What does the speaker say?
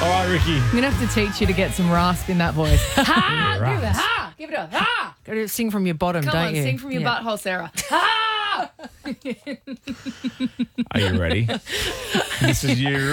All right, Ricky. I'm going to have to teach you to get some rasp in that voice. Ha! Rasp. Give it a ha! Give it a ha! Got to sing from your bottom, Come don't on, you? sing from your Yeah. butthole, Sarah. Ha! Are you ready? This is you,